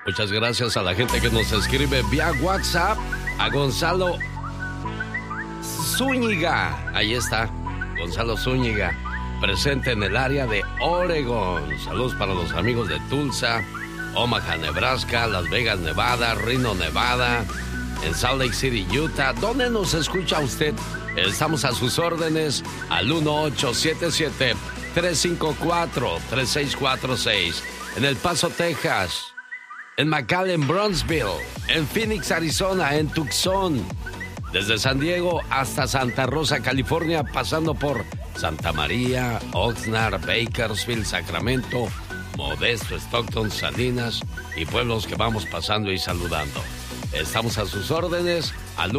Muchas gracias a la gente que nos escribe vía WhatsApp. A Gonzalo Zúñiga. Ahí está, Gonzalo Zúñiga, presente en el área de Oregon. Saludos para los amigos de Tulsa, Omaha, Nebraska, Las Vegas, Nevada, Reno, Nevada, en Salt Lake City, Utah. ¿Dónde nos escucha usted? Estamos a sus órdenes al 1877-354-3646. En El Paso, Texas. En McAllen, Bronzeville. En Phoenix, Arizona. En Tucson. Desde San Diego hasta Santa Rosa, California, pasando por Santa María, Oxnard, Bakersfield, Sacramento, Modesto, Stockton, Salinas y pueblos que vamos pasando y saludando. Estamos a sus órdenes al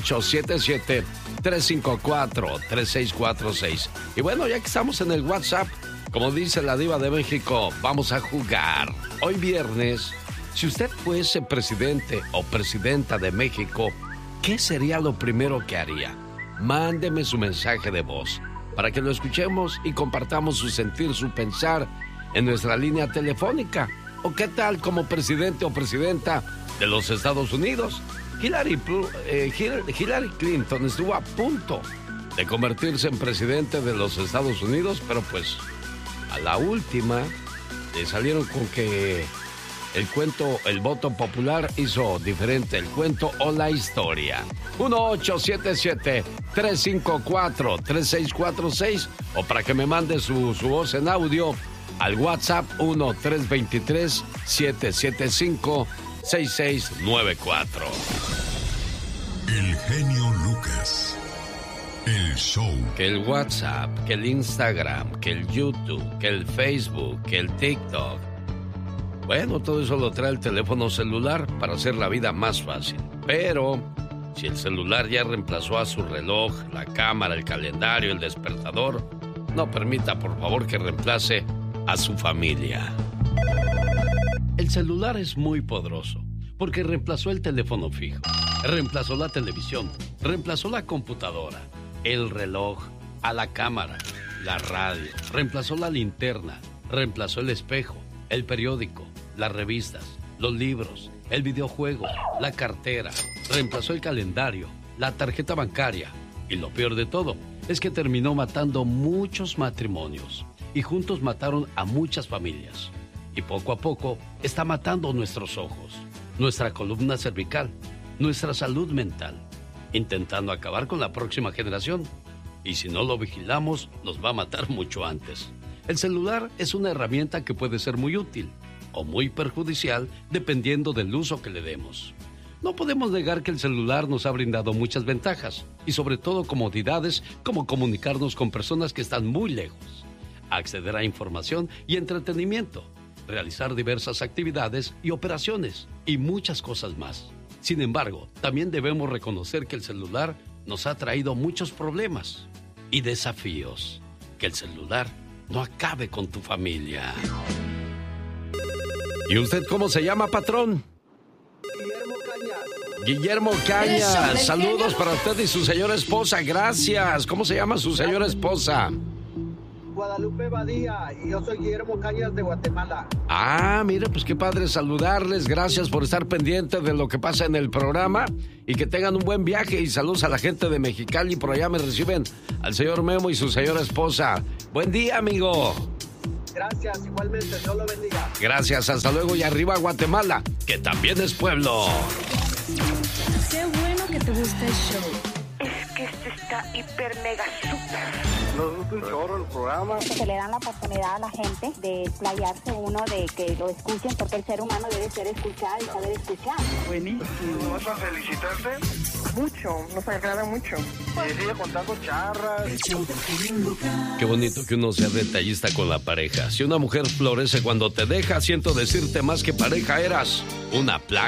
1877-354-3646. Y bueno, ya que estamos en el WhatsApp, como dice la Diva de México, vamos a jugar. Hoy viernes, si usted fuese presidente o presidenta de México, ¿qué sería lo primero que haría? Mándeme su mensaje de voz para que lo escuchemos y compartamos su sentir, su pensar en nuestra línea telefónica. ¿O qué tal como presidente o presidenta de los Estados Unidos? Hillary Clinton estuvo a punto de convertirse en presidente de los Estados Unidos, pero pues a la última le salieron con que el cuento, el voto popular hizo diferente el cuento o la historia. 1877-354-3646 o para que me mande su voz en audio al WhatsApp 1-323-775-6694. El genio Lucas. El show. Que el WhatsApp, que el Instagram, que el YouTube, que el Facebook, que el TikTok. Bueno, todo eso lo trae el teléfono celular para hacer la vida más fácil. Pero si el celular ya reemplazó a su reloj, la cámara, el calendario, el despertador, no permita, por favor, que reemplace a su familia. El celular es muy poderoso porque reemplazó el teléfono fijo, reemplazó la televisión, reemplazó la computadora, el reloj, a la cámara, la radio, reemplazó la linterna, reemplazó el espejo, el periódico, las revistas, los libros, el videojuego, la cartera, reemplazó el calendario, la tarjeta bancaria y lo peor de todo es que terminó matando muchos matrimonios y juntos mataron a muchas familias y poco a poco está matando nuestros ojos, nuestra columna cervical, nuestra salud mental, intentando acabar con la próxima generación y si no lo vigilamos nos va a matar mucho antes. El celular es una herramienta que puede ser muy útil o muy perjudicial dependiendo del uso que le demos. No podemos negar que el celular nos ha brindado muchas ventajas y sobre todo comodidades como comunicarnos con personas que están muy lejos, acceder a información y entretenimiento, realizar diversas actividades y operaciones y muchas cosas más. Sin embargo, también debemos reconocer que el celular nos ha traído muchos problemas y desafíos. Que el celular no acabe con tu familia. ¿Y usted cómo se llama, patrón? Guillermo Cañas. Saludos para usted y su señora esposa. Gracias. ¿Cómo se llama su señora esposa? Guadalupe Badía, y yo soy Guillermo Cañas de Guatemala. Ah, mire, pues qué padre saludarles. Gracias por estar pendiente de lo que pasa en el programa y que tengan un buen viaje. Y saludos a la gente de Mexicali. Por allá me reciben al señor Memo y su señora esposa. Buen día, amigo. Gracias, igualmente, Dios lo bendiga. Gracias, hasta luego y arriba Guatemala, que también es pueblo. Qué bueno que te gusta el show. Es que este está hiper mega super. Nos gusta un chorro el programa. Se le dan la oportunidad a la gente de explayarse uno, de que lo escuchen, porque el ser humano debe ser escuchado y saber escuchar. Buenísimo. ¿Vas a felicitarte? Mucho, nos agrada mucho. Y sigue contando charras. Qué bonito que uno sea detallista con la pareja. Si una mujer florece cuando te deja, siento decirte más que pareja eras una plaga.